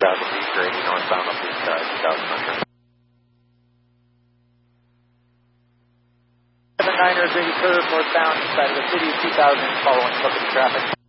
Southeast 80 northbound up the 2000 Metro. 79ers 80 curve northbound inside of the city 2000 following company traffic.